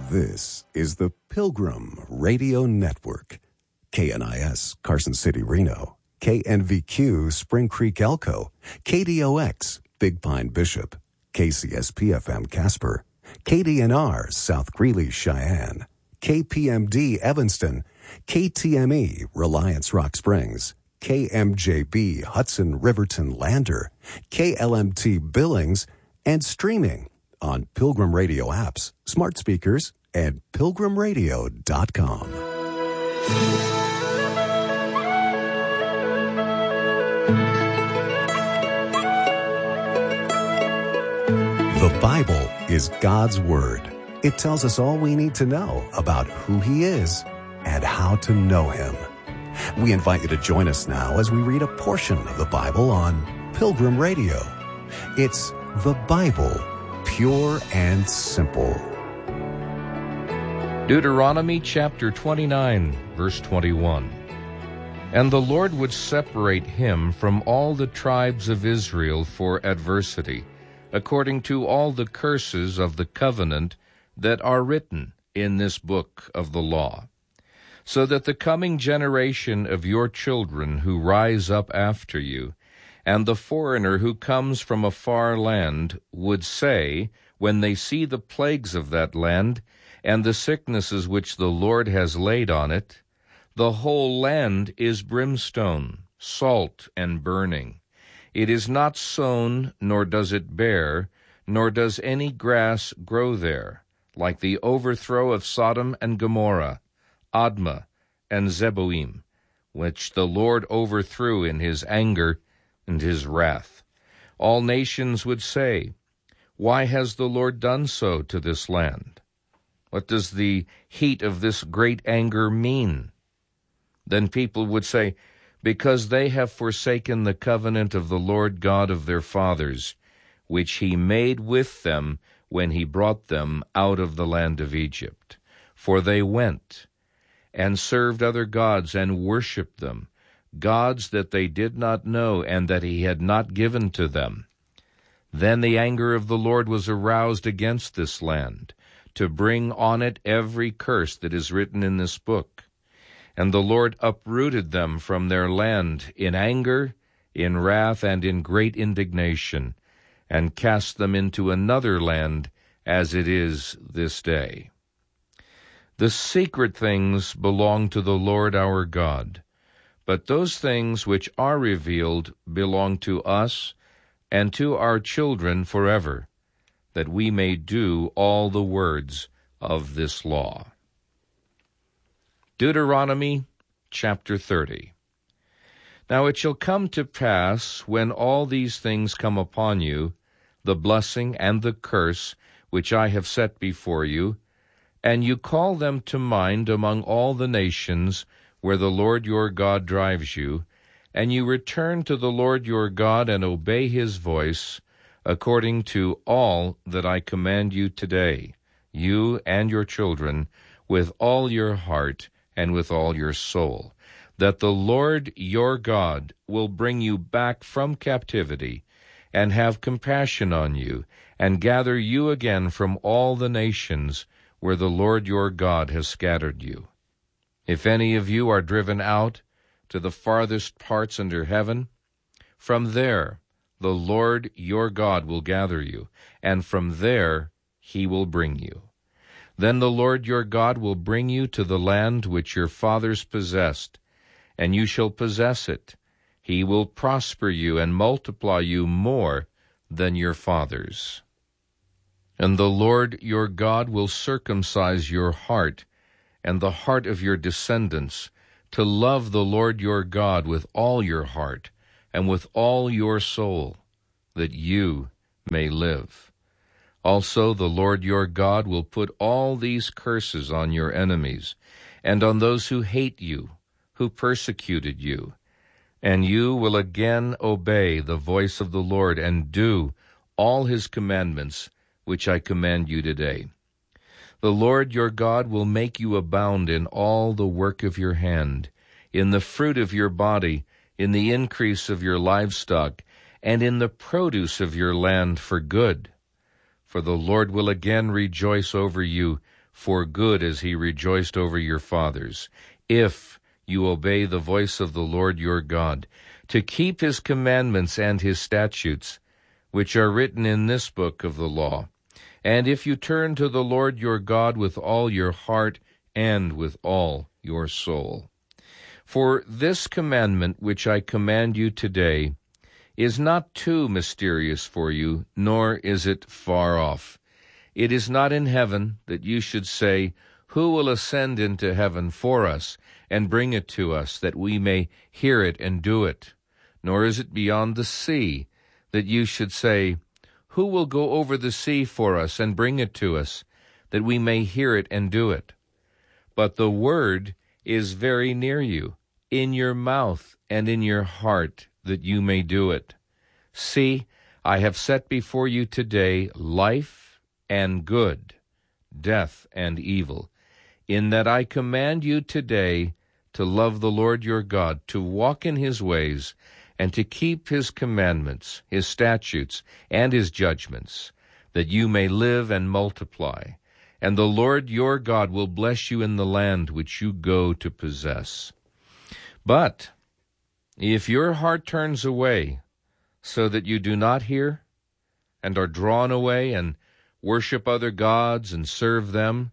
This is the Pilgrim Radio Network. KNIS, Carson City, Reno. KNVQ, Spring Creek, Elko. KDOX, Big Pine, Bishop. KCSP-FM, Casper. KDNR, South Greeley, Cheyenne. KPMD, Evanston. KTME, Reliance, Rock Springs. KMJB, Hudson, Riverton, Lander. KLMT, Billings. And streaming on Pilgrim Radio apps, smart speakers, and pilgrimradio.com. The Bible is God's Word. It tells us all we need to know about who He is and how to know Him. We invite you to join us now as we read a portion of the Bible on Pilgrim Radio. It's the Bible, pure and simple. Deuteronomy chapter 29, verse 21. And the Lord would separate him from all the tribes of Israel for adversity, according to all the curses of the covenant that are written in this book of the law, so that the coming generation of your children who rise up after you, and the foreigner who comes from a far land, would say, when they see the plagues of that land, and the sicknesses which the Lord has laid on it, the whole land is brimstone, salt, and burning. It is not sown, nor does it bear, nor does any grass grow there, like the overthrow of Sodom and Gomorrah, Admah, and Zeboim, which the Lord overthrew in his anger and his wrath. All nations would say, why has the Lord done so to this land? What does the heat of this great anger mean? Then people would say, because they have forsaken the covenant of the Lord God of their fathers, which he made with them when he brought them out of the land of Egypt. For they went and served other gods and worshipped them, gods that they did not know and that he had not given to them. Then the anger of the Lord was aroused against this land, to bring on it every curse that is written in this book. And the Lord uprooted them from their land in anger, in wrath, and in great indignation, and cast them into another land, as it is this day. The secret things belong to the Lord our God, but those things which are revealed belong to us and to our children forever, that we may do all the words of this law. Deuteronomy chapter 30. Now it shall come to pass, when all these things come upon you, the blessing and the curse which I have set before you, and you call them to mind among all the nations where the Lord your God drives you, and you return to the Lord your God and obey his voice, according to all that I command you today, you and your children, with all your heart and with all your soul, that the Lord your God will bring you back from captivity, and have compassion on you, and gather you again from all the nations where the Lord your God has scattered you. If any of you are driven out to the farthest parts under heaven, from there the Lord your God will gather you, and from there he will bring you. Then the Lord your God will bring you to the land which your fathers possessed, and you shall possess it. He will prosper you and multiply you more than your fathers. And the Lord your God will circumcise your heart and the heart of your descendants, to love the Lord your God with all your heart and with all your soul, that you may live. Also the Lord your God will put all these curses on your enemies, and on those who hate you, who persecuted you, and you will again obey the voice of the Lord and do all his commandments which I command you today. The Lord your God will make you abound in all the work of your hand, in the fruit of your body, in the increase of your livestock, and in the produce of your land for good. For the Lord will again rejoice over you for good as he rejoiced over your fathers, if you obey the voice of the Lord your God, to keep his commandments and his statutes, which are written in this book of the law. And if you turn to the Lord your God with all your heart and with all your soul. For this commandment which I command you today is not too mysterious for you, nor is it far off. It is not in heaven that you should say, who will ascend into heaven for us and bring it to us, that we may hear it and do it? Nor is it beyond the sea that you should say, who will go over the sea for us and bring it to us, that we may hear it and do it? But the word is very near you, in your mouth and in your heart, that you may do it. See, I have set before you today life and good, death and evil, in that I command you today to love the Lord your God, to walk in his ways, and to keep his commandments, his statutes, and his judgments, that you may live and multiply. And the Lord your God will bless you in the land which you go to possess. But if your heart turns away, so that you do not hear, and are drawn away, and worship other gods and serve them,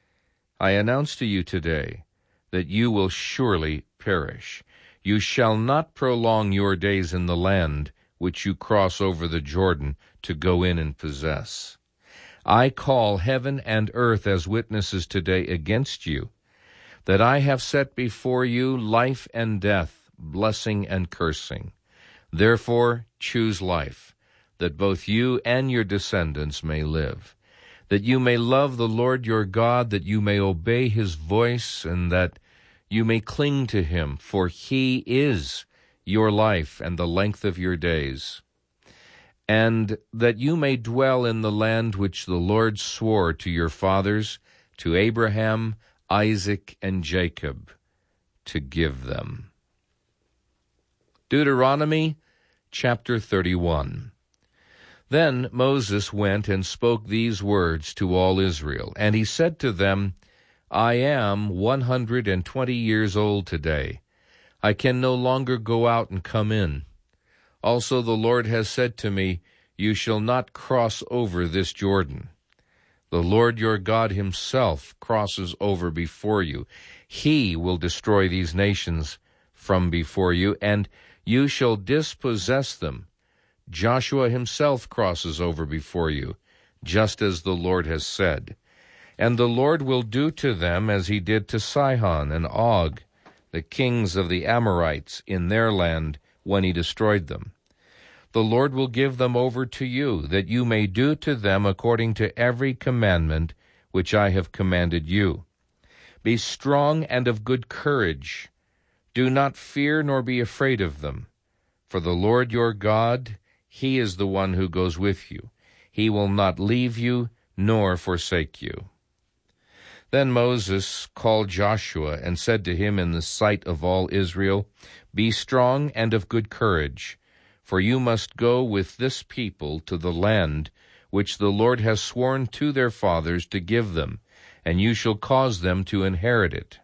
I announce to you today that you will surely perish. You shall not prolong your days in the land which you cross over the Jordan to go in and possess. I call heaven and earth as witnesses today against you, that I have set before you life and death, blessing and cursing. Therefore choose life, that both you and your descendants may live, that you may love the Lord your God, that you may obey his voice, and that you may cling to him, for he is your life and the length of your days, and that you may dwell in the land which the Lord swore to your fathers, to Abraham, Isaac, and Jacob, to give them. Deuteronomy chapter 31. Then Moses went and spoke these words to all Israel, and he said to them, I am 120 years old today. I can no longer go out and come in. Also the Lord has said to me, you shall not cross over this Jordan. The Lord your God himself crosses over before you. He will destroy these nations from before you, and you shall dispossess them. Joshua himself crosses over before you, just as the Lord has said. And the Lord will do to them as he did to Sihon and Og, the kings of the Amorites, in their land when he destroyed them. The Lord will give them over to you, that you may do to them according to every commandment which I have commanded you. Be strong and of good courage. Do not fear nor be afraid of them. For the Lord your God, he is the one who goes with you. He will not leave you nor forsake you. Then Moses called Joshua and said to him in the sight of all Israel, Be strong and of good courage, for you must go with this people to the land which the Lord has sworn to their fathers to give them, and you shall cause them to inherit it.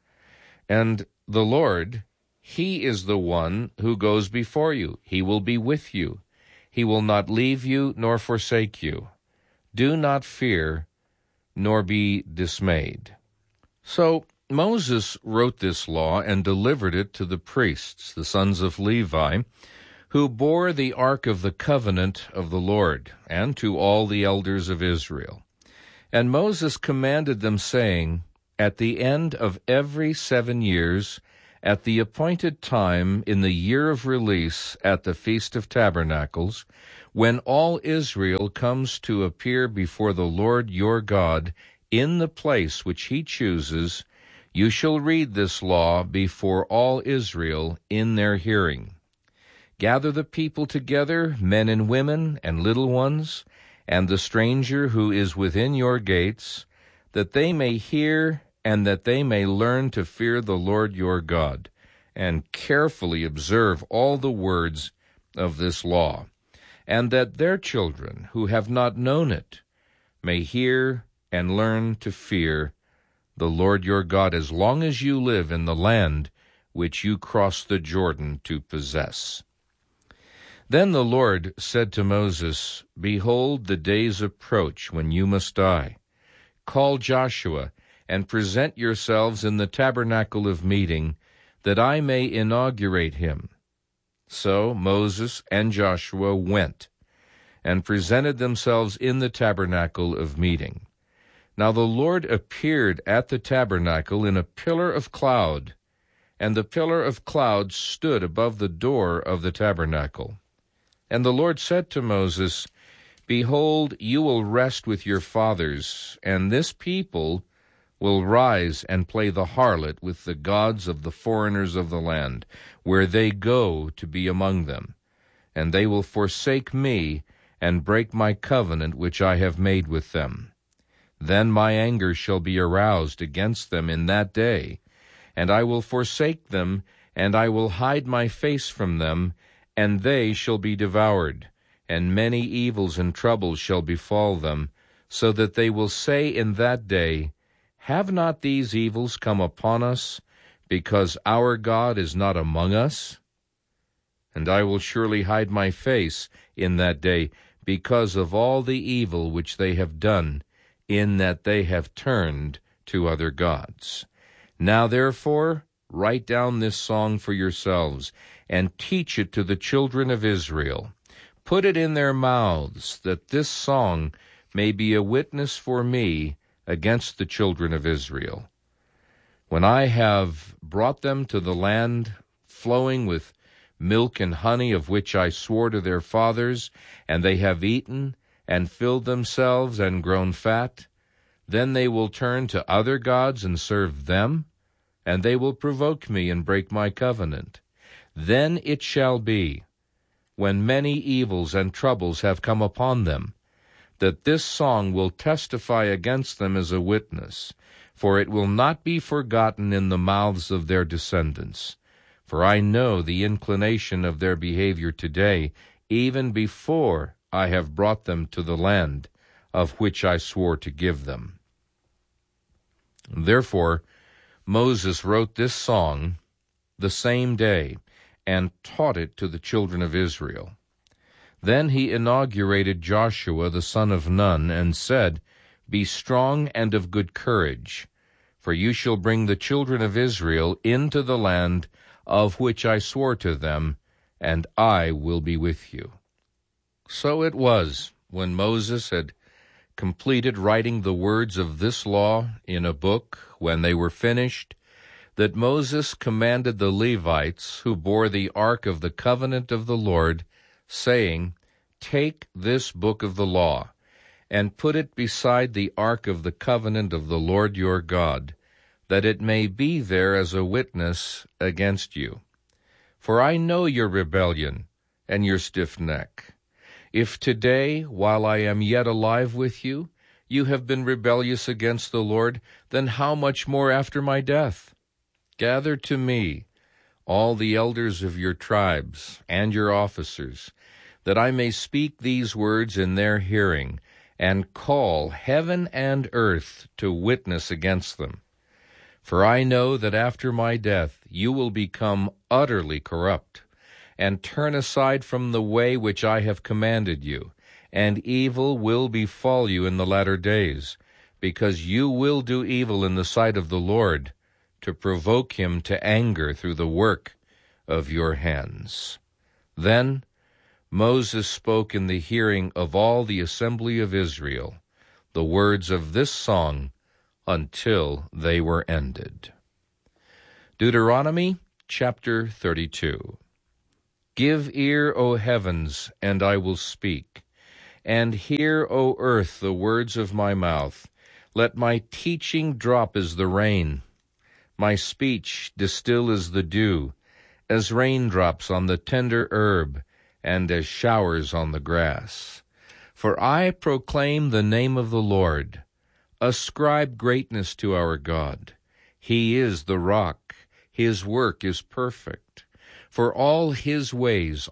And the Lord, he is the one who goes before you. He will be with you. He will not leave you nor forsake you. Do not fear, nor be dismayed. So Moses wrote this law and delivered it to the priests, the sons of Levi, who bore the ark of the covenant of the Lord, and to all the elders of Israel. And Moses commanded them, saying, At the end of every 7 years, at the appointed time in the year of release at the Feast of Tabernacles, when all Israel comes to appear before the Lord your God in the place which he chooses, you shall read this law before all Israel in their hearing. Gather the people together, men and women and little ones, and the stranger who is within your gates, that they may hear and that they may learn to fear the Lord your God, and carefully observe all the words of this law, and that their children, who have not known it, may hear and learn to fear the Lord your God as long as you live in the land which you cross the Jordan to possess." Then the Lord said to Moses, "Behold, the days approach when you must die. Call Joshua, and present yourselves in the tabernacle of meeting, that I may inaugurate him." So Moses and Joshua went, and presented themselves in the tabernacle of meeting. Now the Lord appeared at the tabernacle in a pillar of cloud, and the pillar of cloud stood above the door of the tabernacle. And the Lord said to Moses, "Behold, you will rest with your fathers, and this people will rise and play the harlot with the gods of the foreigners of the land, where they go to be among them. And they will forsake me, and break my covenant which I have made with them. Then my anger shall be aroused against them in that day, and I will forsake them, and I will hide my face from them, and they shall be devoured, and many evils and troubles shall befall them, so that they will say in that day, Have not these evils come upon us, because our God is not among us? And I will surely hide my face in that day, because of all the evil which they have done, in that they have turned to other gods. Now therefore write down this song for yourselves, and teach it to the children of Israel. Put it in their mouths, that this song may be a witness for me against the children of Israel. When I have brought them to the land flowing with milk and honey, of which I swore to their fathers, and they have eaten, and filled themselves, and grown fat, then they will turn to other gods and serve them, and they will provoke me and break my covenant. Then it shall be, when many evils and troubles have come upon them, that this song will testify against them as a witness, for it will not be forgotten in the mouths of their descendants. For I know the inclination of their behavior today, even before I have brought them to the land of which I swore to give them." Therefore Moses wrote this song the same day, and taught it to the children of Israel. Then he inaugurated Joshua the son of Nun, and said, "Be strong and of good courage, for you shall bring the children of Israel into the land of which I swore to them, and I will be with you." So it was, when Moses had completed writing the words of this law in a book, when they were finished, that Moses commanded the Levites, who bore the ark of the covenant of the Lord, saying, "Take this book of the law, and put it beside the ark of the covenant of the Lord your God, that it may be there as a witness against you. For I know your rebellion and your stiff neck. If today, while I am yet alive with you, you have been rebellious against the Lord, then how much more after my death? Gather to me all the elders of your tribes and your officers, that I may speak these words in their hearing, and call heaven and earth to witness against them. For I know that after my death you will become utterly corrupt, and turn aside from the way which I have commanded you, and evil will befall you in the latter days, because you will do evil in the sight of the Lord, to provoke him to anger through the work of your hands." Then Moses spoke in the hearing of all the assembly of Israel the words of this song until they were ended. Deuteronomy chapter 32. Give ear, O heavens, and I will speak, and hear, O earth, the words of my mouth. Let my teaching drop as the rain, my speech distill as the dew, as raindrops on the tender herb, and as showers on the grass. For I proclaim the name of the Lord. Ascribe greatness to our God. He is the rock. His work is perfect. For all his ways